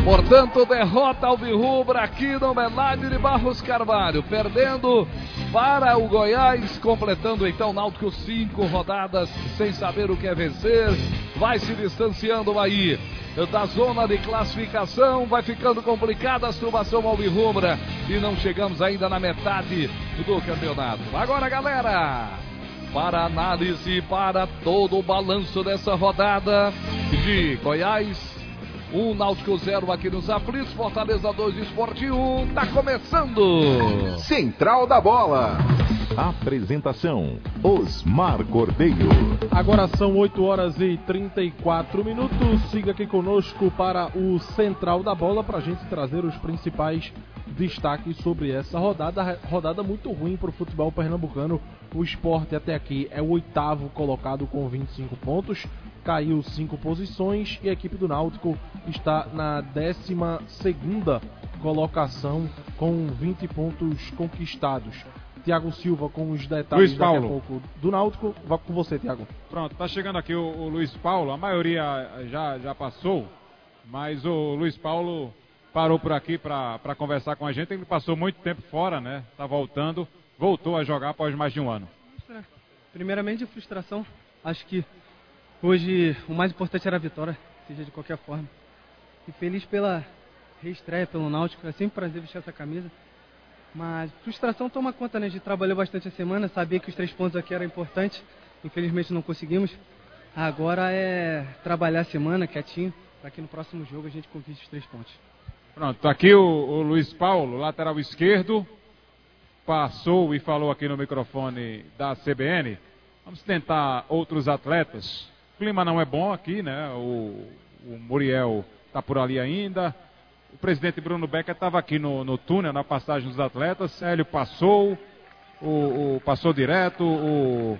Portanto, derrota alvirrubra aqui no Homenagem de Barros Carvalho, perdendo para o Goiás, completando então Náutico 5 rodadas sem saber o que é vencer, vai se distanciando aí da zona de classificação, vai ficando complicada a situação alvirrubra e não chegamos ainda na metade do campeonato. Agora, galera, para análise, para todo o balanço dessa rodada de Goiás 1, Náutico 0 aqui nos Aflitos, Fortaleza 2, Sport 1, tá começando! Central da Bola. Apresentação, Osmar Cordeiro. Agora são 8 horas e 34 minutos, siga aqui conosco para o Central da Bola para a gente trazer os principais destaques sobre essa rodada muito ruim para o futebol pernambucano. O Sport até aqui é o 8º colocado com 25 pontos, caiu 5 posições e a equipe do Náutico está na 12ª colocação com 20 pontos conquistados. Tiago Silva com os detalhes daqui a pouco do Náutico. Vai com você, Tiago. Pronto, tá chegando aqui o Luiz Paulo. A maioria já passou, mas o Luiz Paulo parou por aqui para conversar com a gente. Ele passou muito tempo fora, né? Tá voltou a jogar após mais de um ano. Primeiramente, frustração. Acho que hoje o mais importante era a vitória, seja de qualquer forma. E feliz pela reestreia pelo Náutico. É sempre um prazer vestir essa camisa. Mas frustração toma conta, né? A gente trabalhou bastante a semana, sabia que os 3 pontos aqui eram importantes. Infelizmente não conseguimos. Agora é trabalhar a semana quietinho, para que no próximo jogo a gente conquiste os 3 pontos. Pronto, tá aqui o Luiz Paulo, lateral esquerdo. Passou e falou aqui no microfone da CBN. Vamos tentar outros atletas. O clima não é bom aqui, né? O Muriel tá por ali ainda. O presidente Bruno Becker estava aqui no túnel, na passagem dos atletas. Hélio passou, passou direto,